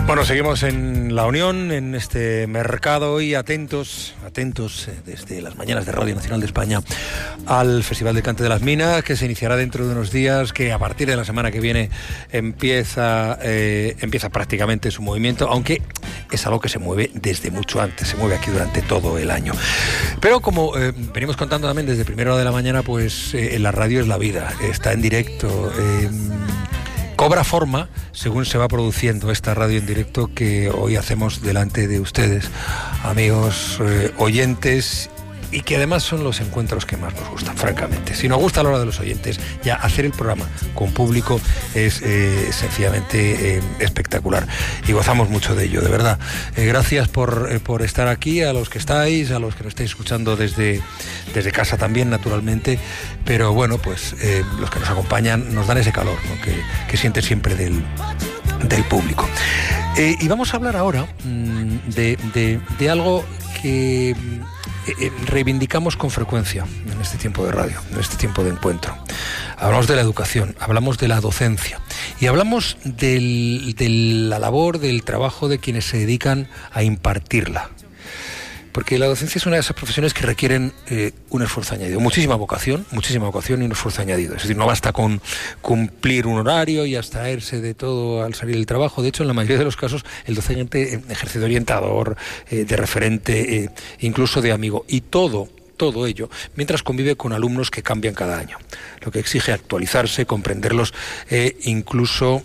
Bueno, seguimos en La Unión, en este mercado, y atentos desde las mañanas de Radio Nacional de España al Festival de Cante de las Minas, que se iniciará dentro de unos días, que a partir de la semana que viene empieza prácticamente su movimiento, aunque es algo que se mueve desde mucho antes, se mueve aquí durante todo el año. Pero como venimos contando también desde primera hora de la mañana, pues en la radio es la vida, está en directo, cobra forma según se va produciendo esta radio en directo que hoy hacemos delante de ustedes, amigos oyentes, y que además son los encuentros que más nos gustan, francamente. Si nos gusta a la hora de los oyentes, ya hacer el programa con público es sencillamente espectacular, y gozamos mucho de ello, de verdad. Gracias por estar aquí, a los que estáis, a los que nos estáis escuchando desde casa también, naturalmente, pero bueno, pues los que nos acompañan nos dan ese calor, ¿no?, que siente siempre del público. Y vamos a hablar ahora de algo que reivindicamos con frecuencia en este tiempo de radio, en este tiempo de encuentro. Hablamos de la educación, hablamos de la docencia y hablamos de la labor, del trabajo de quienes se dedican a impartirla. Porque la docencia es una de esas profesiones que requieren un esfuerzo añadido, muchísima vocación y un esfuerzo añadido. Es decir, no basta con cumplir un horario y abstraerse de todo al salir del trabajo. De hecho, en la mayoría de los casos, el docente ejerce de orientador, de referente, incluso de amigo, y todo ello mientras convive con alumnos que cambian cada año, lo que exige actualizarse, comprenderlos, incluso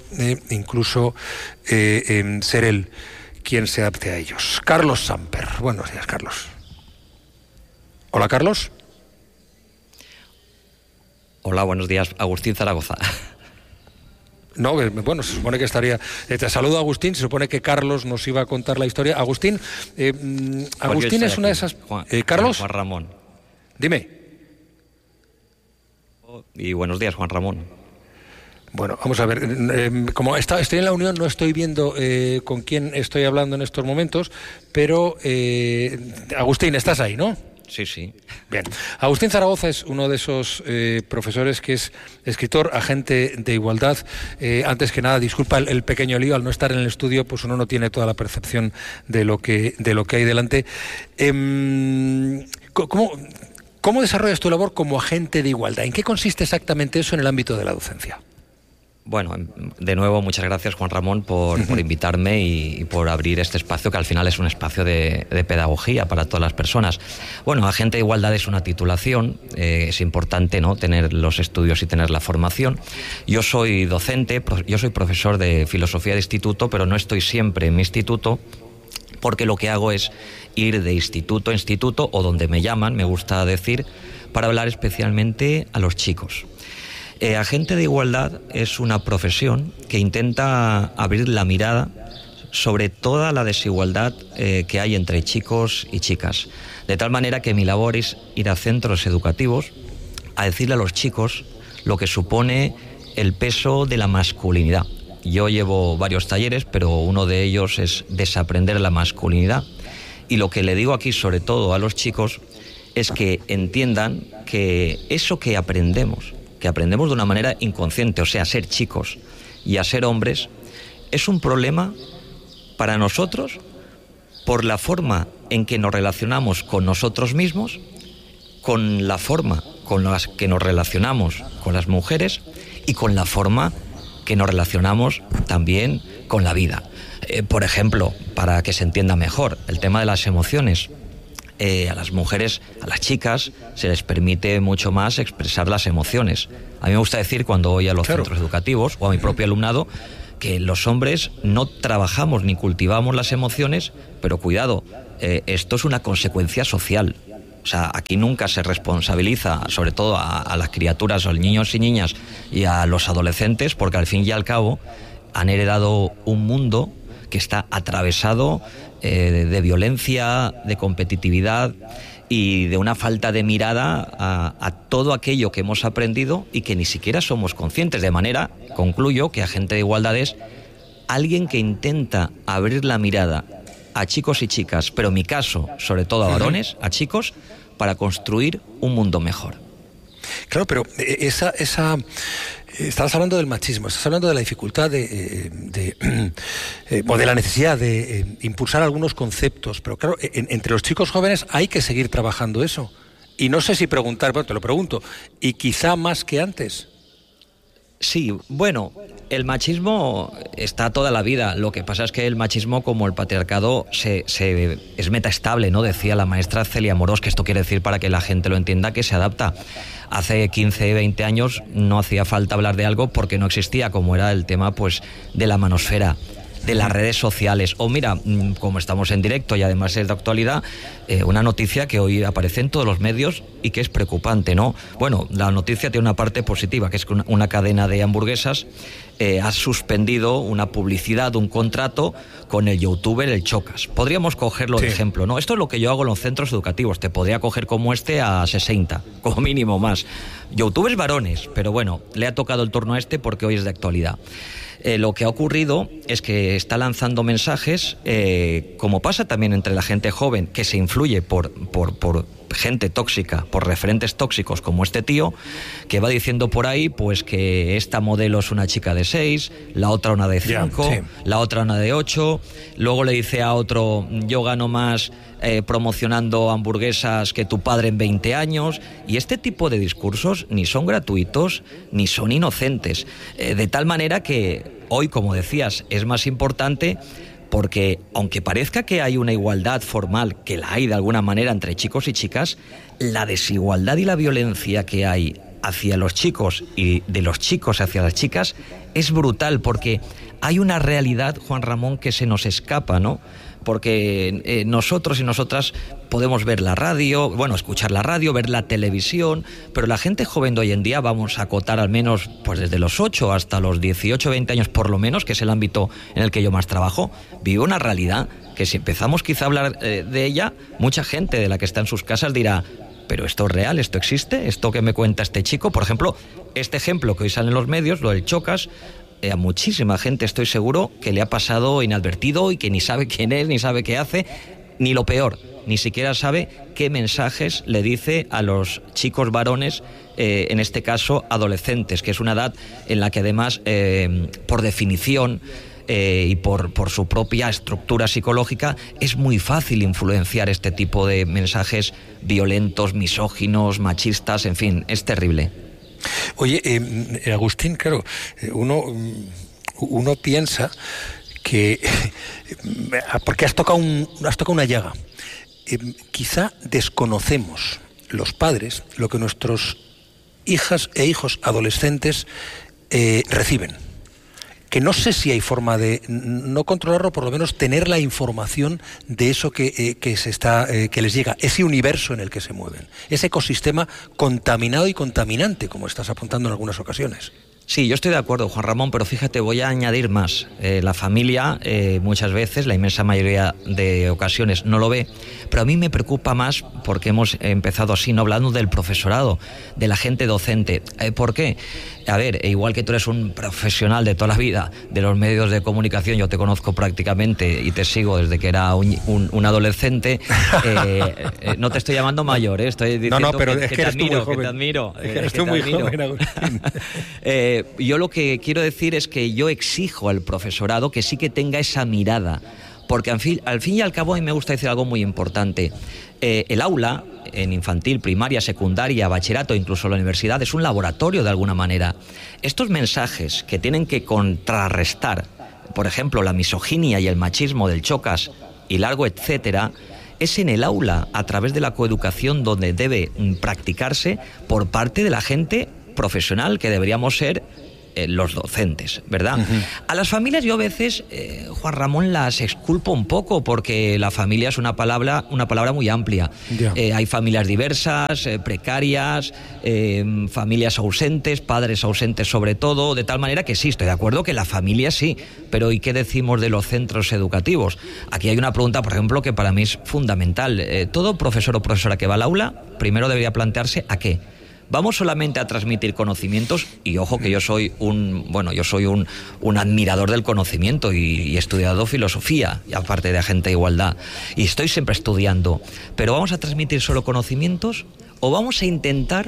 ser él quien se adapte a ellos. Carlos Samper. Buenos días, Carlos. Hola, Carlos. Hola, buenos días. Agustín Zaragoza. No, bueno, se supone que estaría... Te saludo, Agustín. Se supone que Carlos nos iba a contar la historia. Agustín, Agustín es una de esas... Carlos. Juan Ramón. Dime. Y buenos días, Juan Ramón. Bueno, vamos a ver, como estoy en la Unión, no estoy viendo con quién estoy hablando en estos momentos, pero Agustín, estás ahí, ¿no? Sí, sí. Bien. Agustín Zaragoza es uno de esos profesores que es escritor, agente de igualdad. Antes que nada, disculpa el pequeño lío, al no estar en el estudio, pues uno no tiene toda la percepción de lo que hay delante. ¿Cómo desarrollas tu labor como agente de igualdad? ¿En qué consiste exactamente eso en el ámbito de la docencia? Bueno, de nuevo, muchas gracias, Juan Ramón, por invitarme y por abrir este espacio, que al final es un espacio de pedagogía para todas las personas. Bueno, agente de igualdad es una titulación, es importante, ¿no?, tener los estudios y tener la formación. Yo soy docente, yo soy profesor de filosofía de instituto, pero no estoy siempre en mi instituto, porque lo que hago es ir de instituto a instituto, o donde me llaman, me gusta decir, para hablar especialmente a los chicos. Agente de igualdad es una profesión que intenta abrir la mirada sobre toda la desigualdad que hay entre chicos y chicas, de tal manera que mi labor es ir a centros educativos a decirle a los chicos lo que supone el peso de la masculinidad. Yo llevo varios talleres, pero uno de ellos es desaprender la masculinidad, y lo que le digo aquí sobre todo a los chicos es que entiendan que eso que aprendemos de una manera inconsciente, o sea, a ser chicos y a ser hombres, es un problema para nosotros por la forma en que nos relacionamos con nosotros mismos, con la forma con la que nos relacionamos con las mujeres y con la forma que nos relacionamos también con la vida. Por ejemplo, para que se entienda mejor, el tema de las emociones. A las mujeres, a las chicas, se les permite mucho más expresar las emociones. A mí me gusta decir, cuando voy a los centros educativos o a mi propio alumnado, que los hombres no trabajamos ni cultivamos las emociones, pero cuidado, esto es una consecuencia social. O sea, aquí nunca se responsabiliza, sobre todo a las criaturas, a los niños y niñas y a los adolescentes, porque al fin y al cabo han heredado un mundo que está atravesado de violencia, de competitividad y de una falta de mirada a todo aquello que hemos aprendido y que ni siquiera somos conscientes. De manera, concluyo, que agente de igualdad es alguien que intenta abrir la mirada a chicos y chicas, pero en mi caso, sobre todo a varones, a chicos, para construir un mundo mejor. Claro, pero estabas hablando del machismo, estás hablando de la dificultad o de la necesidad de impulsar algunos conceptos, pero claro, entre los chicos jóvenes hay que seguir trabajando eso. Y no sé si preguntar, bueno, te lo pregunto, y quizá más que antes. Sí, bueno, el machismo está toda la vida. Lo que pasa es que el machismo, como el patriarcado, es metaestable, ¿no? Decía la maestra Celia Morós, que esto quiere decir, para que la gente lo entienda, que se adapta. Hace 15, 20 años no hacía falta hablar de algo porque no existía, como era el tema, pues, de la manosfera, de las redes sociales. O mira, como estamos en directo y además es de actualidad, una noticia que hoy aparece en todos los medios y que es preocupante, ¿no? Bueno, la noticia tiene una parte positiva, que es que una cadena de hamburguesas ha suspendido una publicidad, un contrato con el youtuber El Chocas. Podríamos cogerlo de ejemplo, ¿no? Esto es lo que yo hago en los centros educativos. Te podría coger como a 60, como mínimo más. Youtubers varones, pero bueno, le ha tocado el turno a este porque hoy es de actualidad. Lo que ha ocurrido es que está lanzando mensajes, como pasa también entre la gente joven, que se influye por gente tóxica, por referentes tóxicos como este tío, que va diciendo por ahí pues que esta modelo es una chica de 6, la otra una de 5, la otra una de 8, luego le dice a otro, yo gano más promocionando hamburguesas que tu padre en 20 años, y este tipo de discursos ni son gratuitos ni son inocentes, de tal manera que hoy, como decías, es más importante porque, aunque parezca que hay una igualdad formal, que la hay de alguna manera entre chicos y chicas, la desigualdad y la violencia que hay hacia los chicos y de los chicos hacia las chicas es brutal, porque hay una realidad, Juan Ramón, que se nos escapa, ¿no? Porque nosotros y nosotras podemos ver la radio, bueno, escuchar la radio, ver la televisión, pero la gente joven de hoy en día, vamos a acotar al menos pues desde los 8 hasta los 18, 20 años por lo menos, que es el ámbito en el que yo más trabajo, vive una realidad que, si empezamos quizá a hablar de ella, mucha gente de la que está en sus casas dirá, pero esto es real, esto existe, esto que me cuenta este chico. Por ejemplo, este ejemplo que hoy sale en los medios, lo del Chocas, a muchísima gente estoy seguro que le ha pasado inadvertido y que ni sabe quién es, ni sabe qué hace, ni lo peor, ni siquiera sabe qué mensajes le dice a los chicos varones, en este caso adolescentes, que es una edad en la que además, por definición y por su propia estructura psicológica, es muy fácil influenciar este tipo de mensajes violentos, misóginos, machistas, en fin, es terrible. Oye, Agustín, claro, uno piensa que porque has tocado una llaga. Quizá desconocemos los padres lo que nuestros hijas e hijos adolescentes reciben. Que no sé si hay forma de no controlarlo, por lo menos tener la información de eso que les llega, ese universo en el que se mueven, ese ecosistema contaminado y contaminante, como estás apuntando en algunas ocasiones. Sí, yo estoy de acuerdo, Juan Ramón, pero fíjate, voy a añadir más. La familia, muchas veces, la inmensa mayoría de ocasiones, no lo ve, pero a mí me preocupa más porque hemos empezado así, no hablando del profesorado, de la gente docente. ¿Por qué? A ver, igual que tú eres un profesional de toda la vida de los medios de comunicación, yo te conozco prácticamente y te sigo desde que era un adolescente, no te estoy llamando mayor, estoy diciendo pero que te admiro, que te admiro. Estoy muy joven, Agustín. Yo lo que quiero decir es que yo exijo al profesorado que sí que tenga esa mirada, porque al fin y al cabo a mí me gusta decir algo muy importante. El aula, en infantil, primaria, secundaria, bachillerato, incluso la universidad, es un laboratorio de alguna manera. Estos mensajes que tienen que contrarrestar, por ejemplo, la misoginia y el machismo del Chocas y largo etcétera, es en el aula, a través de la coeducación, donde debe practicarse por parte de la gente profesional que deberíamos ser los docentes, ¿verdad? Uh-huh. A las familias yo a veces, Juan Ramón, las exculpo un poco, porque la familia es una palabra muy amplia. Yeah. Hay familias diversas, precarias, familias ausentes, padres ausentes sobre todo, de tal manera que sí, estoy de acuerdo que la familia sí, pero ¿y qué decimos de los centros educativos? Aquí hay una pregunta, por ejemplo, que para mí es fundamental. Todo profesor o profesora que va al aula, primero debería plantearse ¿a qué? ¿Vamos solamente a transmitir conocimientos? Y ojo que yo soy un admirador del conocimiento y he estudiado filosofía, y aparte de agente de igualdad, y estoy siempre estudiando. ¿Pero vamos a transmitir solo conocimientos o vamos a intentar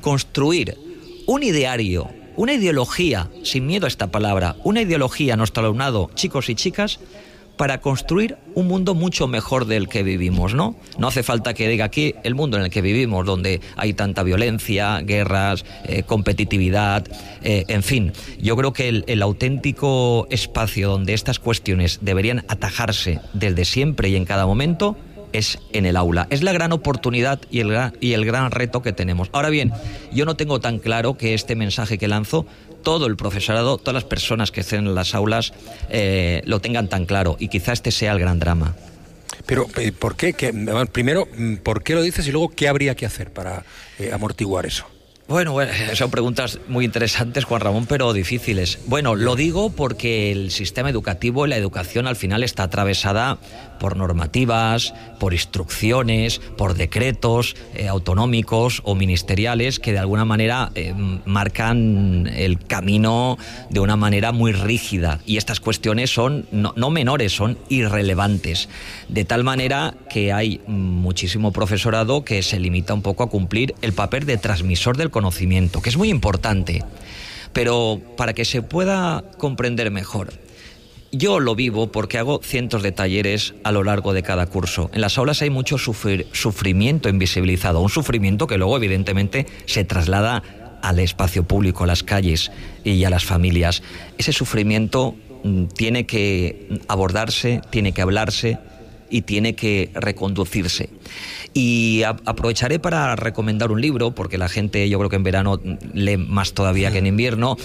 construir un ideario, una ideología, sin miedo a esta palabra, una ideología a nuestro alumnado, chicos y chicas, para construir un mundo mucho mejor del que vivimos, ¿no? No hace falta que diga aquí el mundo en el que vivimos, donde hay tanta violencia, guerras, competitividad, en fin. Yo creo que el auténtico espacio donde estas cuestiones deberían atajarse desde siempre y en cada momento es en el aula. Es la gran oportunidad y el gran reto que tenemos. Ahora bien, yo no tengo tan claro que este mensaje que lanzo todo el profesorado, todas las personas que estén en las aulas lo tengan tan claro, y quizá este sea el gran drama. Pero, ¿por qué? Primero, ¿por qué lo dices? Y luego, ¿qué habría que hacer para amortiguar eso? Bueno, son preguntas muy interesantes, Juan Ramón, pero difíciles. Bueno, lo digo porque el sistema educativo y la educación al final está atravesada por normativas, por instrucciones, por decretos autonómicos o ministeriales que de alguna manera marcan el camino de una manera muy rígida. Y estas cuestiones son no menores, son irrelevantes. De tal manera que hay muchísimo profesorado que se limita un poco a cumplir el papel de transmisor del conocimiento, que es muy importante, pero para que se pueda comprender mejor. Yo lo vivo porque hago cientos de talleres a lo largo de cada curso. En las aulas hay mucho sufrimiento invisibilizado, un sufrimiento que luego evidentemente se traslada al espacio público, a las calles y a las familias. Ese sufrimiento tiene que abordarse, tiene que hablarse y tiene que reconducirse. Y aprovecharé para recomendar un libro, porque la gente, yo creo que en verano lee más todavía que en invierno.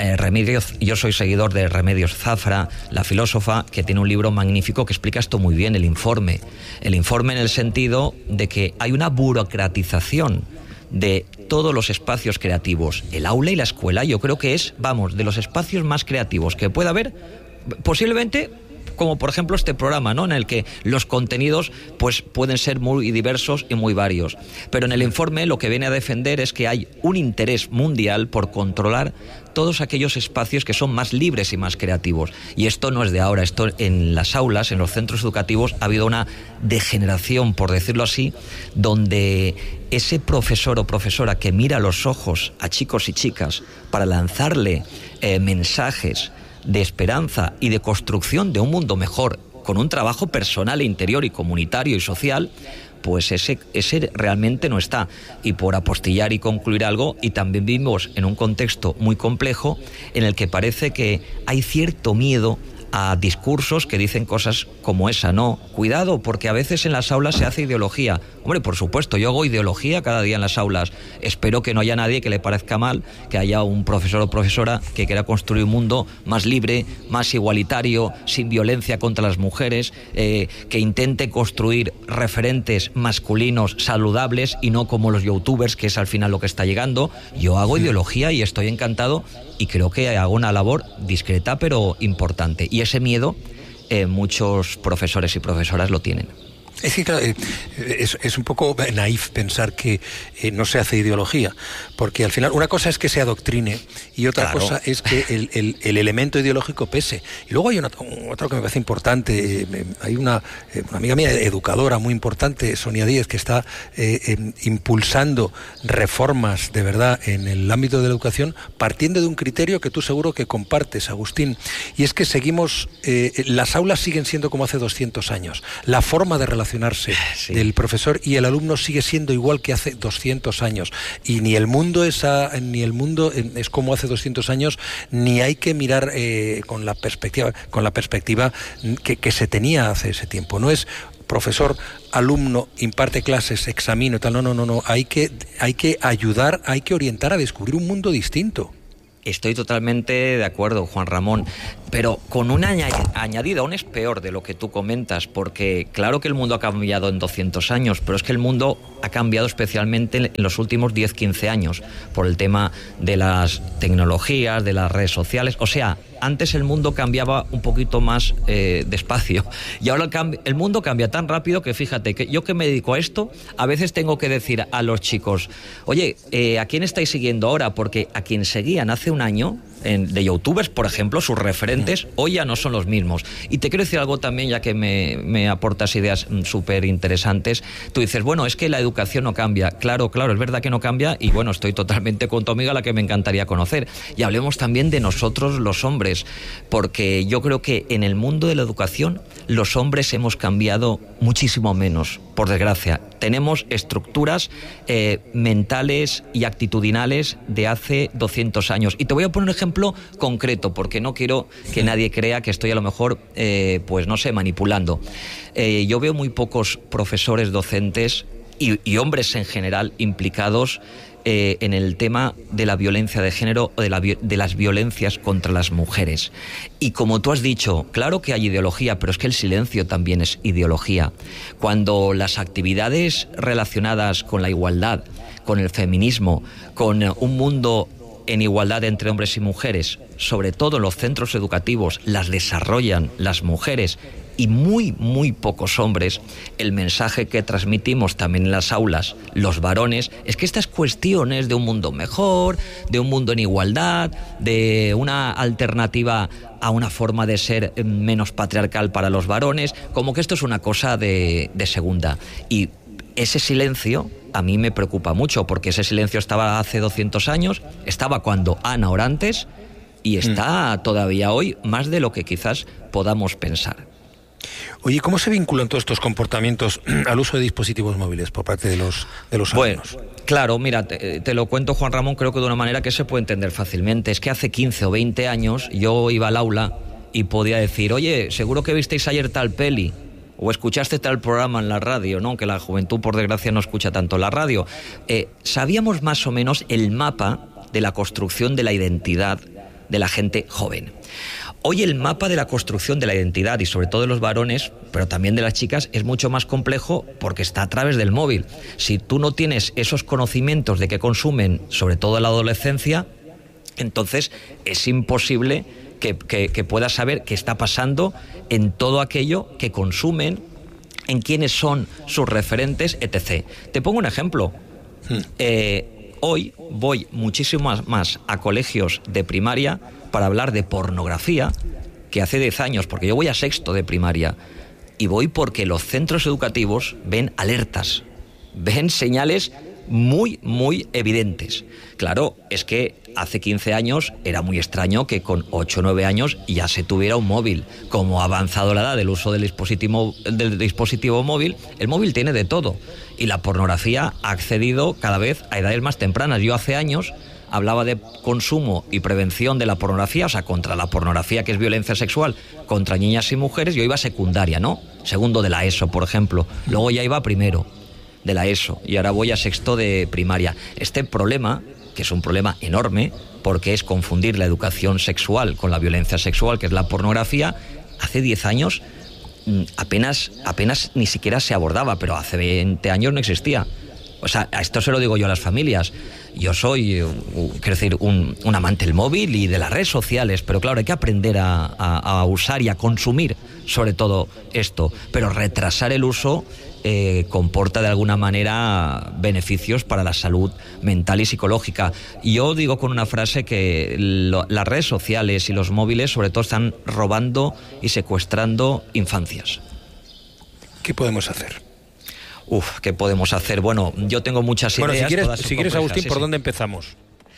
Yo soy seguidor de Remedios Zafra, la filósofa, que tiene un libro magnífico que explica esto muy bien, El Informe. El Informe en el sentido de que hay una burocratización de todos los espacios creativos. El aula y la escuela yo creo que es, de los espacios más creativos que pueda haber, posiblemente, como por ejemplo este programa, ¿no?, en el que los contenidos pues pueden ser muy diversos y muy varios. Pero en el informe lo que viene a defender es que hay un interés mundial por controlar todos aquellos espacios que son más libres y más creativos. Y esto no es de ahora, esto en las aulas, en los centros educativos, ha habido una degeneración, por decirlo así, donde ese profesor o profesora que mira a los ojos a chicos y chicas para lanzarle mensajes de esperanza y de construcción de un mundo mejor, con un trabajo personal e interior y comunitario y social, pues ese realmente no está. Y por apostillar y concluir algo, y también vivimos en un contexto muy complejo en el que parece que hay cierto miedo a discursos que dicen cosas como esa, ¿no? Cuidado, porque a veces en las aulas se hace ideología. Hombre, por supuesto, yo hago ideología cada día en las aulas. Espero que no haya nadie que le parezca mal, que haya un profesor o profesora que quiera construir un mundo más libre, más igualitario, sin violencia contra las mujeres, que intente construir referentes masculinos saludables y no como los youtubers, que es al final lo que está llegando. Yo hago ideología y estoy encantado, y creo que hago una labor discreta pero importante. Y ese miedo muchos profesores y profesoras lo tienen. Es que, claro, es un poco naif pensar que no se hace ideología, porque al final una cosa es que se adoctrine y otra cosa es que el elemento ideológico pese. Y luego hay otro que me parece importante. Hay una amiga mía, educadora muy importante, Sonia Díez, que está impulsando reformas de verdad en el ámbito de la educación, partiendo de un criterio que tú seguro que compartes, Agustín, y es que las aulas siguen siendo como hace 200 años. La forma de relacionarse del profesor y el alumno sigue siendo igual que hace 200 años, y ni el mundo es como hace 200 años, ni hay que mirar con la perspectiva que se tenía hace ese tiempo. No es profesor, alumno, imparte clases, examino, tal. No. Hay que ayudar, hay que orientar a descubrir un mundo distinto. Estoy totalmente de acuerdo, Juan Ramón, pero con una añadida, aún es peor de lo que tú comentas, porque claro que el mundo ha cambiado en 200 años, pero es que el mundo ha cambiado especialmente en los últimos 10-15 años, por el tema de las tecnologías, de las redes sociales. O sea, antes el mundo cambiaba un poquito más despacio, y ahora el mundo cambia tan rápido que fíjate, que yo que me dedico a esto, a veces tengo que decir a los chicos, oye, ¿a quién estáis siguiendo ahora? Porque a quien seguían hace un año de youtubers, por ejemplo, sus referentes hoy ya no son los mismos. Y te quiero decir algo también, ya que me aportas ideas súper interesantes. Tú dices, bueno, es que la educación no cambia. Claro, es verdad que no cambia, y bueno, estoy totalmente con tu amiga, a la que me encantaría conocer. Y hablemos también de nosotros los hombres, porque yo creo que en el mundo de la educación los hombres hemos cambiado muchísimo menos, por desgracia. Tenemos estructuras mentales y actitudinales de hace 200 años. Y te voy a poner un ejemplo concreto, porque no quiero que nadie crea que estoy a lo mejor, pues no sé, manipulando. Yo veo muy pocos profesores, docentes y hombres en general implicados en el tema de la violencia de género o de las violencias contra las mujeres. Y como tú has dicho, claro que hay ideología, pero es que el silencio también es ideología. Cuando las actividades relacionadas con la igualdad, con el feminismo, con un mundo en igualdad entre hombres y mujeres, sobre todo en los centros educativos, las desarrollan las mujeres y muy pocos hombres, el mensaje que transmitimos también en las aulas, los varones, es que estas cuestiones de un mundo mejor, de un mundo en igualdad, de una alternativa a una forma de ser menos patriarcal para los varones, como que esto es una cosa de segunda. Y ese silencio a mí me preocupa mucho, porque ese silencio estaba hace 200 años, estaba cuando Ana Orantes, y está todavía hoy más de lo que quizás podamos pensar. Oye, ¿cómo se vinculan todos estos comportamientos al uso de dispositivos móviles por parte de los alumnos? Bueno, claro, mira, te lo cuento, Juan Ramón, creo que de una manera que se puede entender fácilmente. Es que hace 15 o 20 años yo iba al aula y podía decir, oye, seguro que visteis ayer tal peli, o escuchaste tal programa en la radio, ¿no? Que la juventud, por desgracia, no escucha tanto la radio. Sabíamos más o menos el mapa de la construcción de la identidad de la gente joven. Hoy el mapa de la construcción de la identidad, y sobre todo de los varones, pero también de las chicas, es mucho más complejo porque está a través del móvil. Si tú no tienes esos conocimientos de qué consumen, sobre todo en la adolescencia, entonces es imposible que puedas saber qué está pasando en todo aquello que consumen, en quiénes son sus referentes, etc. Te pongo un ejemplo. Hoy voy muchísimo más a colegios de primaria para hablar de pornografía que hace 10 años, porque yo voy a sexto de primaria, y voy porque los centros educativos ven alertas, ven señales muy evidentes. Claro, es que hace 15 años era muy extraño que con 8 o 9 años ya se tuviera un móvil. Como ha avanzado la edad del uso del dispositivo móvil, el móvil tiene de todo, y la pornografía ha accedido cada vez a edades más tempranas. Yo hace años hablaba de consumo y prevención de la pornografía, o sea, contra la pornografía, que es violencia sexual, contra niñas y mujeres. Yo iba a secundaria, ¿no? Segundo de la ESO, por ejemplo. Luego ya iba a primero de la ESO, y ahora voy a sexto de primaria. Este problema, que es un problema enorme, porque es confundir la educación sexual con la violencia sexual, que es la pornografía, hace 10 años apenas ni siquiera se abordaba, pero hace 20 años no existía. O sea, a esto se lo digo yo a las familias. Yo soy, quiero decir, un amante del móvil y de las redes sociales, pero claro, hay que aprender a usar y a consumir sobre todo esto, pero retrasar el uso comporta de alguna manera beneficios para la salud mental y psicológica. Y yo digo con una frase que las redes sociales y los móviles sobre todo están robando y secuestrando infancias. ¿Qué podemos hacer? ¿Qué podemos hacer? Bueno, yo tengo muchas ideas. Bueno, si quieres, Agustín, ¿por dónde empezamos?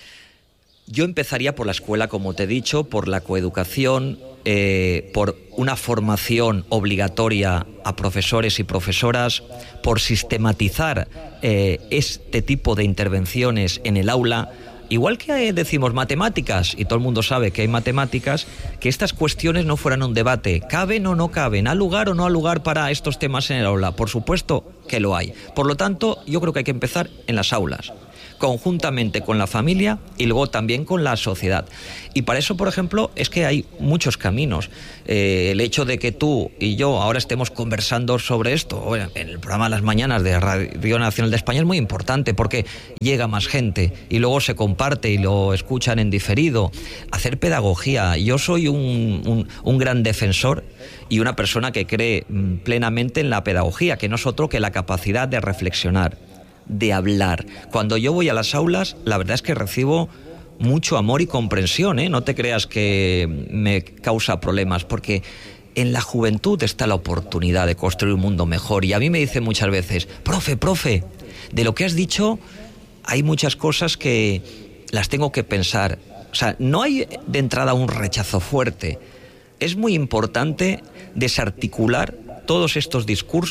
Yo empezaría por la escuela, como te he dicho, por la coeducación, por una formación obligatoria a profesores y profesoras, por sistematizar este tipo de intervenciones en el aula. Igual que decimos matemáticas, y todo el mundo sabe que hay matemáticas, que estas cuestiones no fueran un debate. ¿Caben o no caben? ¿Ha lugar o no ha lugar para estos temas en el aula? Por supuesto que lo hay. Por lo tanto, yo creo que hay que empezar en las aulas, conjuntamente con la familia y luego también con la sociedad. Y para eso, por ejemplo, es que hay muchos caminos. El hecho de que tú y yo ahora estemos conversando sobre esto en el programa Las Mañanas de Radio Nacional de España es muy importante, porque llega más gente y luego se comparte y lo escuchan en diferido. Hacer pedagogía. Yo soy un gran defensor y una persona que cree plenamente en la pedagogía, que no es otro que la capacidad de reflexionar, de hablar. Cuando yo voy a las aulas, la verdad es que recibo mucho amor y comprensión, ¿eh? No te creas que me causa problemas, porque en la juventud está la oportunidad de construir un mundo mejor. Y a mí me dicen muchas veces, profe, de lo que has dicho hay muchas cosas que las tengo que pensar. O sea, no hay de entrada un rechazo fuerte. Es muy importante desarticular todos estos discursos